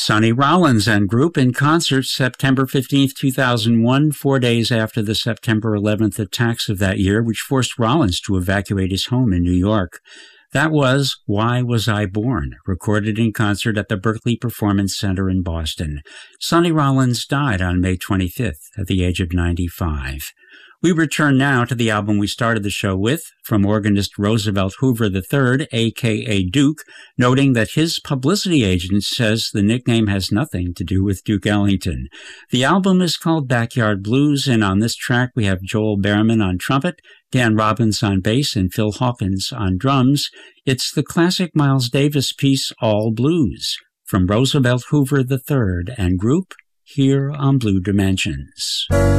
Sonny Rollins and Group in concert September 15, 2001, 4 days after the September 11th attacks of that year, which forced Rollins to evacuate his home in New York. That was Why Was I Born, recorded in concert at the Berkeley Performance Center in Boston. Sonny Rollins died on May 25th at the age of 95. We return now to the album we started the show with, from organist Roosevelt Hoover III, a.k.a. Duke, noting that his publicity agent says the nickname has nothing to do with Duke Ellington. The album is called Backyard Blues, and on this track we have Joel Behrman on trumpet, Dan Robbins on bass, and Phil Hawkins on drums. It's the classic Miles Davis piece, All Blues, from Roosevelt Hoover III and Group, here on Blue Dimensions.